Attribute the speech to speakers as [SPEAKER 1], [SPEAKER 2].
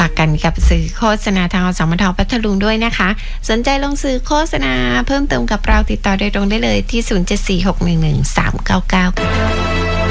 [SPEAKER 1] ากกันกับสื่อโฆษณาทางอสมทพัทลุงด้วยนะคะสนใจลงสื่อโฆษณาเพิ่มเติมกับเราติดต่อโดยตรงได้เลยที่0746111399